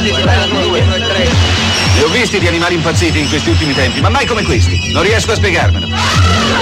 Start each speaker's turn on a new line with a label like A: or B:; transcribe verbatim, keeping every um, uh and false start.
A: Ne ho visti di animali impazziti in questi ultimi tempi, ma mai come questi. Non riesco a spiegarmelo.